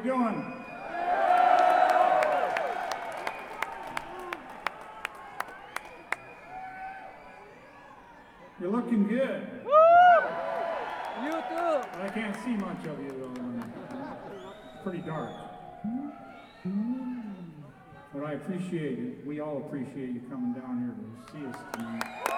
doing? You're looking good. Woo! You too. But I can't see much of you though. It's pretty dark. But I appreciate it. We all appreciate you coming down here to see us tonight.